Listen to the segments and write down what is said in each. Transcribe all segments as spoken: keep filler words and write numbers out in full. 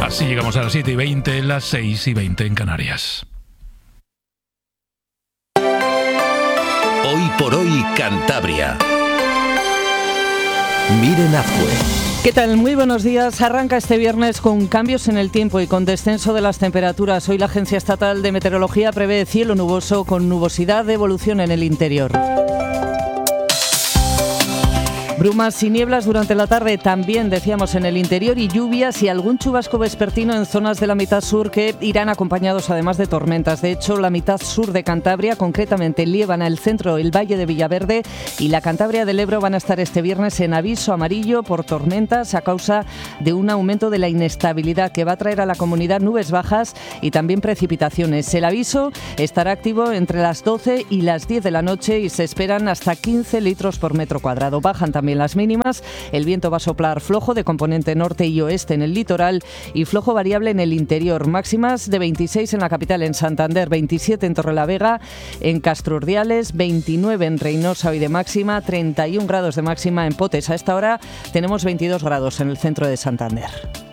Así llegamos a las siete y veinte, las seis y veinte en Canarias. Hoy por hoy, Cantabria. Miren Azcue. ¿Qué tal? Muy buenos días. Arranca este viernes con cambios en el tiempo y con descenso de las temperaturas. Hoy la Agencia Estatal de Meteorología prevé cielo nuboso con nubosidad de evolución en el interior. Brumas y nieblas durante la tarde también, decíamos, en el interior, y lluvias y algún chubasco vespertino en zonas de la mitad sur que irán acompañados además de tormentas. De hecho, la mitad sur de Cantabria, concretamente Liébana, el centro, el Valle de Villaverde y la Cantabria del Ebro van a estar este viernes en aviso amarillo por tormentas a causa de un aumento de la inestabilidad que va a traer a la comunidad nubes bajas y también precipitaciones. El aviso estará activo entre las doce y las diez de la noche y se esperan hasta quince litros por metro cuadrado. Bajan también las mínimas, el viento va a soplar flojo de componente norte y oeste en el litoral y flojo variable en el interior. Máximas de veintiséis en la capital, en Santander, veintisiete en Torrelavega, en Castro Urdiales, veintinueve en Reynosa hoy de máxima, treinta y un grados de máxima en Potes. A esta hora tenemos veintidós grados en el centro de Santander.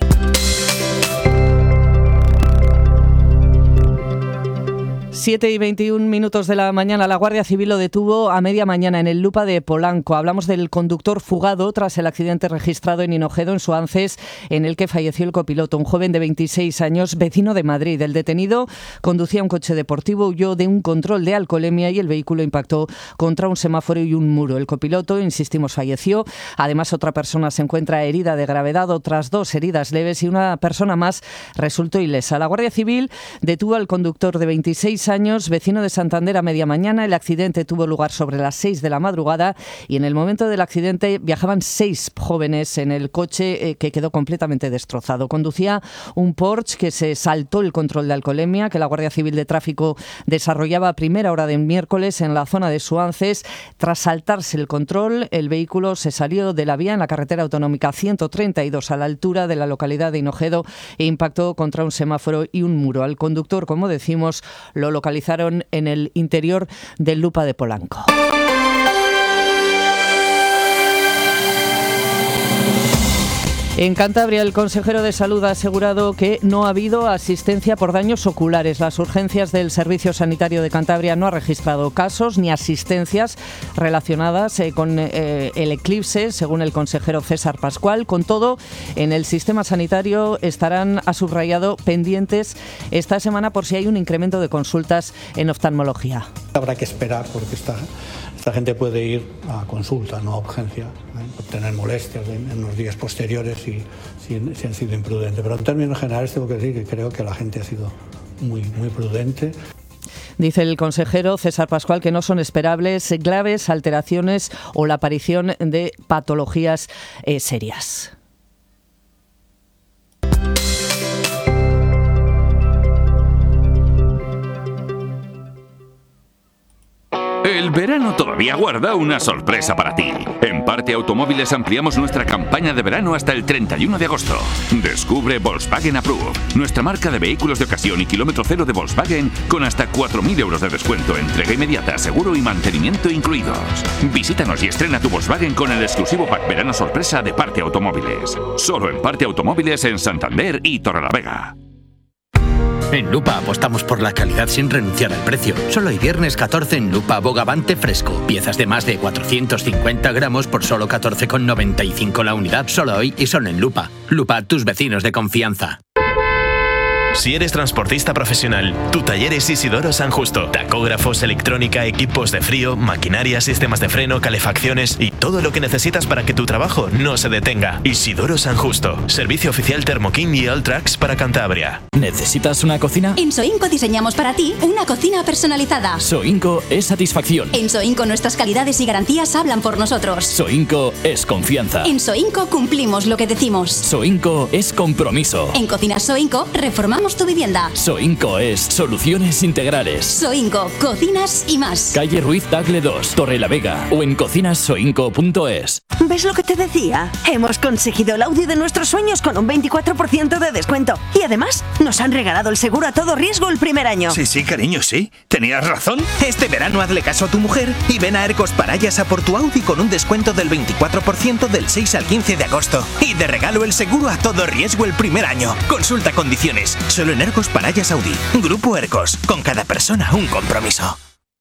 siete y veintiún minutos de la mañana. La Guardia Civil lo detuvo a media mañana en el Lupa de Polanco. Hablamos del conductor fugado tras el accidente registrado en Hinojedo, en Suances, en el que falleció el copiloto, un joven de veintiséis años, vecino de Madrid. El detenido conducía un coche deportivo, huyó de un control de alcoholemia y el vehículo impactó contra un semáforo y un muro. El copiloto, insistimos, falleció. Además, otra persona se encuentra herida de gravedad, otras dos heridas leves y una persona más resultó ilesa. La Guardia Civil detuvo al conductor de veintiséis años, vecino de Santander, a media mañana. El accidente tuvo lugar sobre las seis de la madrugada y en el momento del accidente viajaban seis jóvenes en el coche eh, que quedó completamente destrozado. Conducía un Porsche que se saltó el control de alcoholemia que la Guardia Civil de Tráfico desarrollaba a primera hora del miércoles en la zona de Suances. Tras saltarse el control, el vehículo se salió de la vía en la carretera autonómica ciento treinta y dos a la altura de la localidad de Hinojedo e impactó contra un semáforo y un muro. Al conductor, como decimos, lo localizaron en el interior del Lupa de Polanco. En Cantabria, el consejero de Salud ha asegurado que no ha habido asistencia por daños oculares. Las urgencias del Servicio Sanitario de Cantabria no ha registrado casos ni asistencias relacionadas eh, con eh, el eclipse, según el consejero César Pascual. Con todo, en el sistema sanitario estarán, ha subrayado, pendientes esta semana por si hay un incremento de consultas en oftalmología. Habrá que esperar porque está... Esta gente puede ir a consulta, no a urgencia, ¿eh? por tener molestias en, en los días posteriores si, si, si han sido imprudentes. Pero en términos generales tengo que decir que creo que la gente ha sido muy, muy prudente. Dice el consejero César Pascual que no son esperables graves alteraciones o la aparición de patologías eh, serias. El verano todavía guarda una sorpresa para ti. En Parte Automóviles ampliamos nuestra campaña de verano hasta el treinta y uno de agosto. Descubre Volkswagen Approve, nuestra marca de vehículos de ocasión y kilómetro cero de Volkswagen con hasta cuatro mil euros de descuento, entrega inmediata, seguro y mantenimiento incluidos. Visítanos y estrena tu Volkswagen con el exclusivo pack verano sorpresa de Parte Automóviles. Solo en Parte Automóviles en Santander y Torrelavega. En Lupa apostamos por la calidad sin renunciar al precio. Solo hoy viernes catorce en Lupa Bogavante fresco. Piezas de más de cuatrocientos cincuenta gramos por solo catorce con noventa y cinco la unidad. Solo hoy y solo en Lupa. Lupa, tus vecinos de confianza. Si eres transportista profesional, tu taller es Isidoro San Justo. Tacógrafos, electrónica, equipos de frío, maquinaria, sistemas de freno, calefacciones y todo lo que necesitas para que tu trabajo no se detenga. Isidoro San Justo. Servicio oficial Thermo King y Alltrax para Cantabria. ¿Necesitas una cocina? En Soinco diseñamos para ti una cocina personalizada. Soinco es satisfacción. En Soinco nuestras calidades y garantías hablan por nosotros. Soinco es confianza. En Soinco cumplimos lo que decimos. Soinco es compromiso. En Cocinas Soinco reformamos reformamos tu vivienda. Soinco es soluciones integrales. Soinco, cocinas y más. Calle Ruiz Tagle dos, Torrelavega o en cocinas soinco punto es. ¿Ves lo que te decía? Hemos conseguido el Audi de nuestros sueños con un veinticuatro por ciento de descuento. Y además, nos han regalado el seguro a todo riesgo el primer año. Sí, sí, cariño, sí. Tenías razón. Este verano hazle caso a tu mujer y ven a Ercos Parayas a por tu Audi con un descuento del veinticuatro por ciento del seis al quince de agosto. Y de regalo el seguro a todo riesgo el primer año. Consulta condiciones. Solo en Ercos Parayas Audi. Grupo Ercos. Con cada persona un compromiso.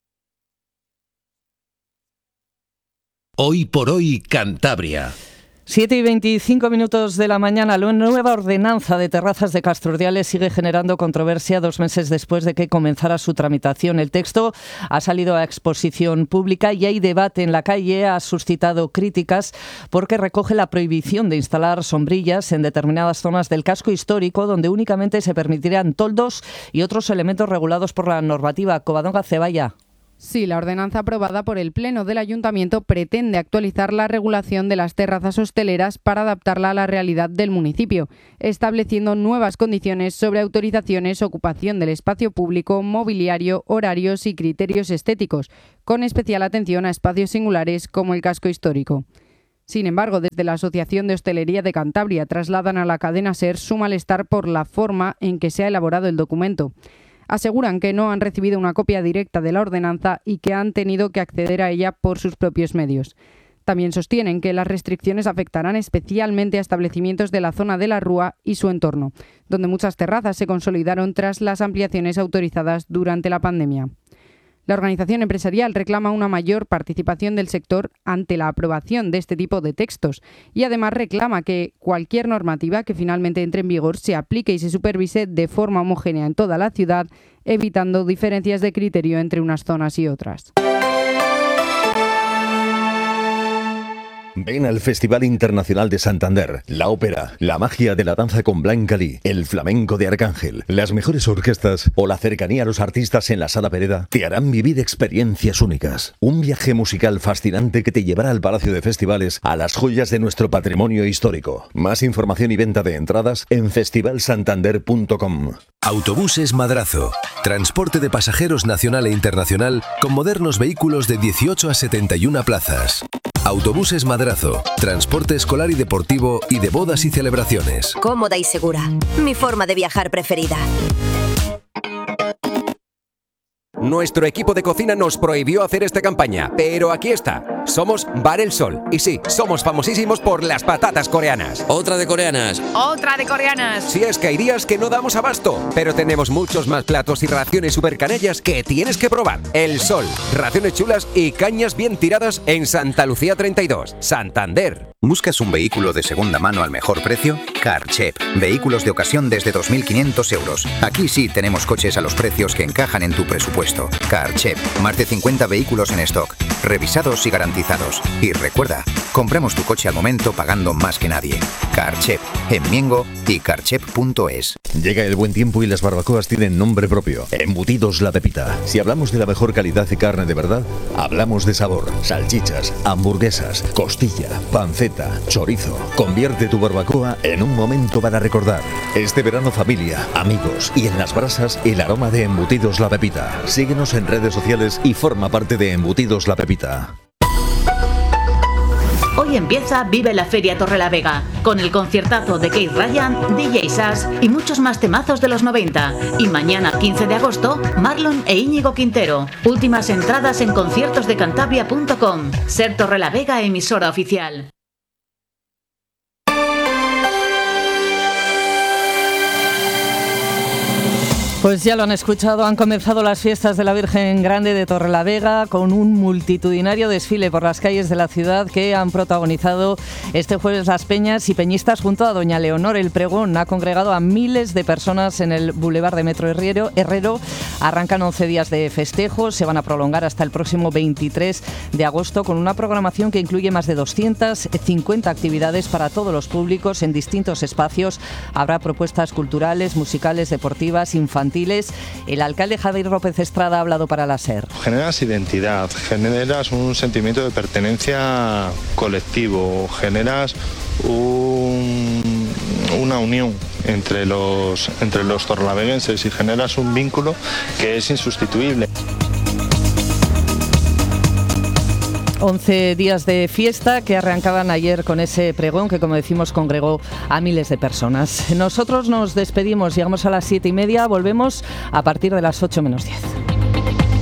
Hoy por hoy, Cantabria. siete y veinticinco minutos de la mañana. La nueva ordenanza de terrazas de Castrurdiales sigue generando controversia dos meses después de que comenzara su tramitación. El texto ha salido a exposición pública y hay debate en la calle. Ha suscitado críticas porque recoge la prohibición de instalar sombrillas en determinadas zonas del casco histórico donde únicamente se permitirán toldos y otros elementos regulados por la normativa. Covadonga Ceballa. Sí, la ordenanza aprobada por el Pleno del Ayuntamiento pretende actualizar la regulación de las terrazas hosteleras para adaptarla a la realidad del municipio, estableciendo nuevas condiciones sobre autorizaciones, ocupación del espacio público, mobiliario, horarios y criterios estéticos, con especial atención a espacios singulares como el casco histórico. Sin embargo, desde la Asociación de Hostelería de Cantabria trasladan a la cadena SER su malestar por la forma en que se ha elaborado el documento. Aseguran que no han recibido una copia directa de la ordenanza y que han tenido que acceder a ella por sus propios medios. También sostienen que las restricciones afectarán especialmente a establecimientos de la zona de la Rúa y su entorno, donde muchas terrazas se consolidaron tras las ampliaciones autorizadas durante la pandemia. La organización empresarial reclama una mayor participación del sector ante la aprobación de este tipo de textos y además reclama que cualquier normativa que finalmente entre en vigor se aplique y se supervise de forma homogénea en toda la ciudad, evitando diferencias de criterio entre unas zonas y otras. Ven al Festival Internacional de Santander, la ópera, la magia de la danza con Blanca Lee, el flamenco de Arcángel, las mejores orquestas o la cercanía a los artistas en la Sala Pereda te harán vivir experiencias únicas. Un viaje musical fascinante que te llevará al Palacio de Festivales, a las joyas de nuestro patrimonio histórico. Más información y venta de entradas en festival santander punto com. Autobuses Madrazo. Transporte de pasajeros nacional e internacional con modernos vehículos de dieciocho a setenta y una plazas. Autobuses Madrazo. Transporte escolar y deportivo y de bodas y celebraciones. Cómoda y segura. Mi forma de viajar preferida. Nuestro equipo de cocina nos prohibió hacer esta campaña, pero aquí está. Somos Bar El Sol. Y sí, somos famosísimos por las patatas coreanas. Otra de coreanas. Otra de coreanas. Si es que hay días que no damos abasto, pero tenemos muchos más platos y raciones super canellas que tienes que probar. El Sol. Raciones chulas y cañas bien tiradas en Santa Lucía treinta y dos, Santander. ¿Buscas un vehículo de segunda mano al mejor precio? Carchep. Vehículos de ocasión desde dos mil quinientos euros. Aquí sí tenemos coches a los precios que encajan en tu presupuesto. Carchep. Más de cincuenta vehículos en stock. Revisados y garantizados. Y recuerda, compramos tu coche al momento pagando más que nadie. Carchep. En Miengo y carchep punto es. Llega el buen tiempo y las barbacoas tienen nombre propio. Embutidos La Pepita. Si hablamos de la mejor calidad de carne de verdad, hablamos de sabor. Salchichas, hamburguesas, costilla, panceta, chorizo. Convierte tu barbacoa en un momento para recordar. Este verano familia, amigos y en las brasas el aroma de Embutidos La Pepita. Síguenos en redes sociales y forma parte de Embutidos La Pepita. Hoy empieza Vive la Feria Torrelavega, con el conciertazo de Keith Ryan, D J Sass y muchos más temazos de los noventa. Y mañana, quince de agosto, Marlon e Íñigo Quintero. Últimas entradas en conciertos de cantabria punto com. Ser Torrelavega, emisora oficial. Pues ya lo han escuchado, han comenzado las fiestas de la Virgen Grande de Torrelavega con un multitudinario desfile por las calles de la ciudad que han protagonizado este jueves las peñas y peñistas junto a doña Leonor. El pregón ha congregado a miles de personas en el Boulevard de Metro Herrero. Herrero. Arrancan once días de festejos, se van a prolongar hasta el próximo veintitrés de agosto con una programación que incluye más de doscientas cincuenta actividades para todos los públicos en distintos espacios. Habrá propuestas culturales, musicales, deportivas, infantiles. El alcalde Javier López Estrada ha hablado para la SER. Generas identidad, generas un sentimiento de pertenencia colectivo, generas un, una unión entre los, entre los torrelaveguenses y generas un vínculo que es insustituible. once días de fiesta que arrancaban ayer con ese pregón que, como decimos, congregó a miles de personas. Nosotros nos despedimos, llegamos a las siete y media, volvemos a partir de las ocho menos diez.